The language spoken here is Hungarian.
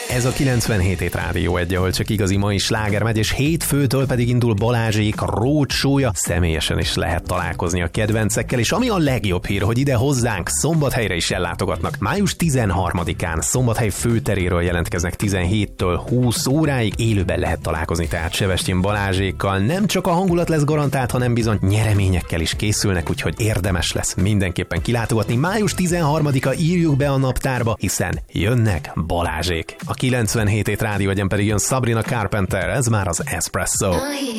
Ez a 97 hét Rádió 1, ahol csak igazi mai sláger megy, és hétfőtől pedig indul Balázsék roadshow-ja. Személyesen is lehet találkozni a kedvencekkel, és ami a legjobb hír, hogy ide hozzánk Szombathelyre is ellátogatnak. Május 13-án Szombathely főteréről jelentkeznek 17-től 20 óráig. Élőben lehet találkozni tehát Sebestyén Balázsékkal. Nem csak a hangulat lesz garantált, hanem bizony nyereményekkel is készülnek, úgyhogy érdemes lesz mindenképpen kilátogatni. Május 13-a írjuk be a naptárba, hiszen jönnek Balázsék. A 97 hét Rádió 1 pedig jön Sabrina Carpenter, ez már az Espresso.